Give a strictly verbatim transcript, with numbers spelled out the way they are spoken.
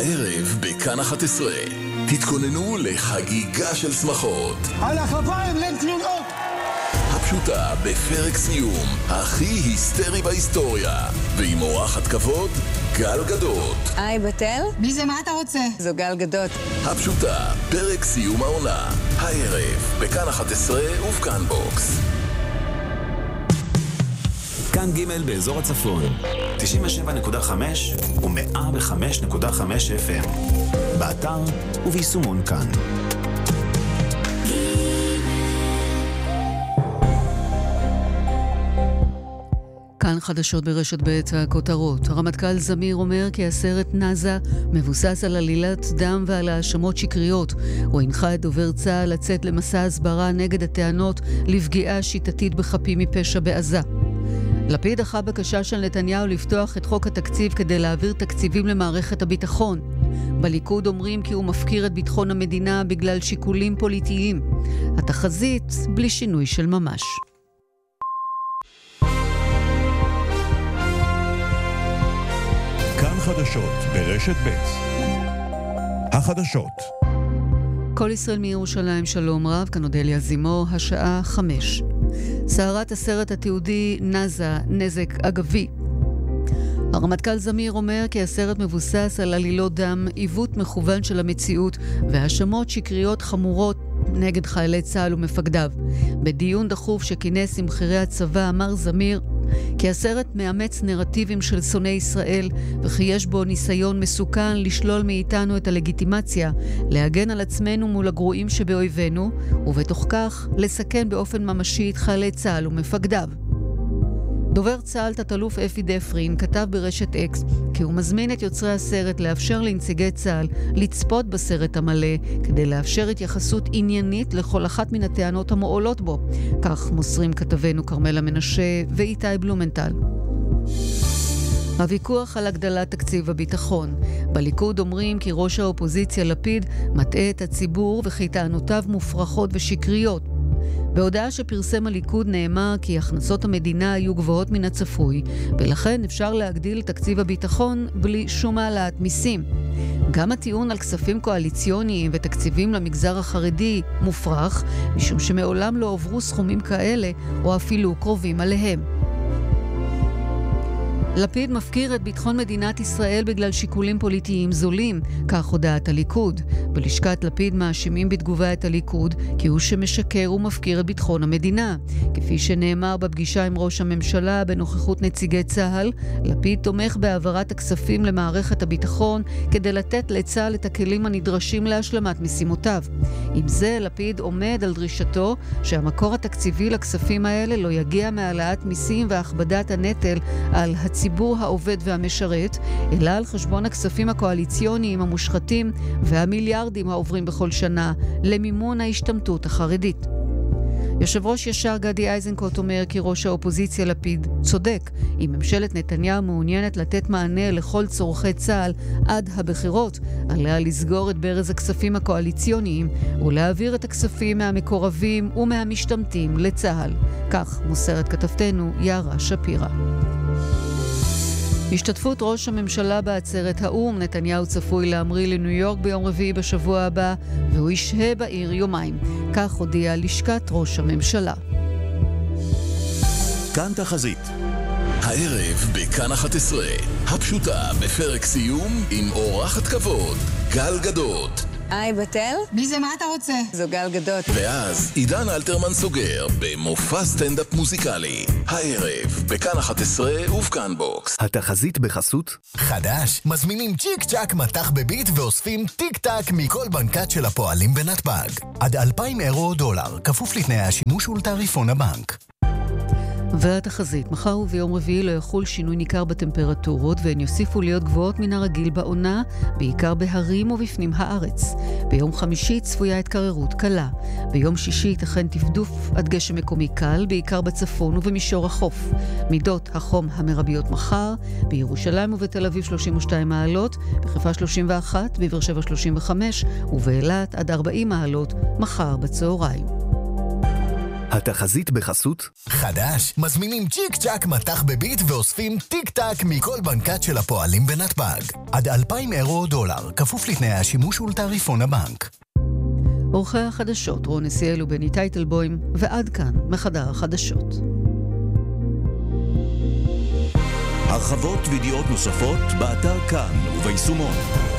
הערב בכאן אחת עשרה. תתכוננו לחגיגה של שמחות. על הכפיים אין תלונות. הפשוטה בפרק סיום, הכי היסטרי בהיסטוריה. ועם אורחת כבוד, גל גדות. היי בתל? מי זה, מה אתה רוצה? זו גל גדות. הפשוטה, פרק סיום העונה. הערב בכאן אחת עשרה ובכאן בוקס. כאן ג' באזור הצפון, תשעים ושבע נקודה חמש ו-מאה וחמש נקודה חמש אף אם. באתר וביישומון כאן. כאן חדשות ברשת ב' הכותרות. הרמטכ"ל זמיר אומר כי הסרט נאזה מבוסס על עלילת דם ועל האשמות שקריות. הוא הנחה את דובר צה"ל לצאת למסע הסברה נגד הטענות לפגיעה שיטתית בחפים מפשע בעזה. לפיד דחה בקשה של נתניהו לפתוח את חוק התקציב כדי להעביר תקציבים למערכת הביטחון. בליכוד אומרים כי הוא מפקיר את ביטחון המדינה בגלל שיקולים פוליטיים. התחזית בלי שינוי של ממש. כאן חדשות ברשת ב' החדשות. כל ישראל מירושלים, שלום רב, כאן אודליה זימו, השעה חמש. סערת הסרט התיעודי נאזה, נזק אגבי. הרמטכ"ל זמיר אומר כי הסרט מבוסס על עלילות דם, עיוות מכוון של המציאות והאשמות שקריות חמורות נגד חיילי צה"ל ומפקדיו. בדיון דחוף שכינס עם בכירי הצבא אמר זמיר כי הסרט מאמץ נרטיבים של שונאי ישראל וכי יש בו ניסיון מסוכן לשלול מאיתנו את הלגיטימציה להגן על עצמנו מול הגרועים שבאויבינו ובתוך כך לסכן באופן ממשי את חיילי צה"ל ומפקדיו. דובר צה"ל תת-אלוף אפי דפרין כתב ברשת אקס כי הוא מזמין את יוצרי הסרט לאפשר לנציגי צה"ל לצפות בסרט המלא כדי לאפשר התייחסות עניינית לכל אחת מן הטענות המועלות בו. כך מוסרים כתבנו קרמלה מנשה ואיתי בלומנטל. הוויכוח על הגדלת תקציב הביטחון. בליכוד אומרים כי ראש האופוזיציה לפיד מטעה את הציבור וכי טענותיו מופרכות ושקריות. בהודעה שפרסם הליכוד נאמר כי הכנסות המדינה היו גבוהות מן הצפוי, ולכן אפשר להגדיל תקציב הביטחון בלי שום העלאת מיסים. גם הטיעון על כספים קואליציוניים ותקציבים למגזר החרדי מופרך, משום שמעולם לא עברו סכומים כאלה או אפילו קרובים עליהם. לפיד מפקיר את ביטחון מדינת ישראל בגלל שיקולים פוליטיים זולים, כך הודעת הליכוד. בלשכת לפיד מאשימים בתגובה את הליכוד כי הוא שמשקר ומפקיר את ביטחון המדינה. כפי שנאמר בפגישה עם ראש הממשלה בנוכחות נציגי צה"ל, לפיד תומך בהעברת הכספים למערכת הביטחון כדי לתת לצה"ל את הכלים הנדרשים להשלמת משימותיו. עם זה לפיד עומד על דרישתו שהמקור התקציבי לכספים האלה לא יגיע מהעלאת מיסים והכבדת הנטל על הציבור. הציבור העובד והמשרת, אלא על חשבון הכספים הקואליציוניים המושחתים והמיליארדים העוברים בכל שנה למימון ההשתמטות החרדית. יושב ראש ישר גדי איזנקוט אומר כי ראש האופוזיציה לפיד צודק. אם ממשלת נתניהו מעוניינת לתת מענה לכל צורכי צה"ל עד הבחירות, עליה לסגור את ברז הכספים הקואליציוניים ולהעביר את הכספים מהמקורבים ומהמשתמטים לצה"ל. כך מוסרת כתבתנו יערה שפירה. השתתפות ראש הממשלה בעצרת האום. נתניהו צפוי להמריא לניו יורק ביום רביעי בשבוע הבא והוא ישהה בעיר יומיים. כך הודיעה לשכת ראש הממשלה. כאן תחזית. הערב בכאן אחת עשרה. הפשוטה בפרק סיום עם אורחת כבוד, גל גדות. היי בתל? מי זה, מה אתה רוצה? זו גל גדות. ואז עידן אלתרמן סוגר במופע סטנדאפ מוזיקלי. הערב בכאן אחת עשרה ובכאן בוקס. התחזית בחסות חדש, מזמינים צ'יק צ'ק מתח בביט ואוספים טיק טק מכל בנקת של הפועלים בנתב"ג. עד אלפיים אירו או דולר, כפוף לתנאי השימוש ולתעריפון הבנק. והתחזית, מחר וביום רביעי לא יחול שינוי ניכר בטמפרטורות והן יוסיפו להיות גבוהות מן הרגיל בעונה, בעיקר בהרים ובפנים הארץ. ביום חמישי צפויה התקררות קלה. ביום שישי ייתכן תפדוף עד גשם מקומי קל, בעיקר בצפון ובמישור החוף. מידות החום המרביות מחר, בירושלים ובתל אביב שלושים ושתיים מעלות, בחיפה שלושים ואחת, בבאר שבע שלושים וחמש ובאילת עד ארבעים מעלות מחר בצהריים. התחזית בחסות? חדש, מזמינים צ'יק צ'אק מתח בביט ואוספים טיק טק מכל בנקת של הפועלים בנתב"ג. עד אלפיים אירו או דולר, כפוף לתנאי השימוש ולתעריפון הבנק. עורכי החדשות רון נסיאל ובני טייטלבוים, ועד כאן מחדר החדשות. הרחבות וידיעות נוספות באתר כאן וביישומון.